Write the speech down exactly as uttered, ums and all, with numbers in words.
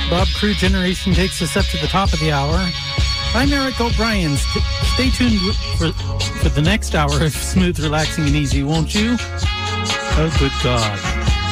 Bob Crew Generation takes us up to the top of the hour. I'm Eric O'Brien. St- stay tuned for, for the next hour of smooth, relaxing, and easy, won't you? Oh, good God.